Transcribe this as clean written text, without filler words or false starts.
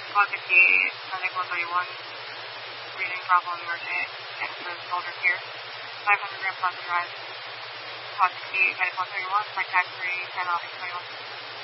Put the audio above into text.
Quad 68, Medic 131, breathing problem emergent, extra soldier here. 500 gram Plaza Drive. Quad 68, Medic 131, Flight Taxi 10 off 21.